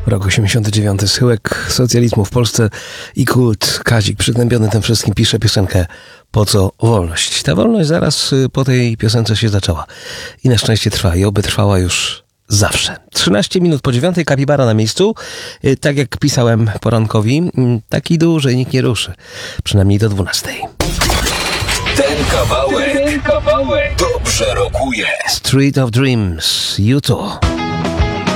Rok 89. Schyłek socjalizmu w Polsce i kult. Kazik przygnębiony tym wszystkim pisze piosenkę Po co wolność? Ta wolność zaraz po tej piosence się zaczęła. I na szczęście trwa. I oby trwała już zawsze. 13 minut po 9. Kapibara na miejscu. Tak jak pisałem porankowi, taki dół, że nikt nie ruszy. Przynajmniej do 12. Ten kawałek dobrze rokuje. Street of Dreams, YouTube.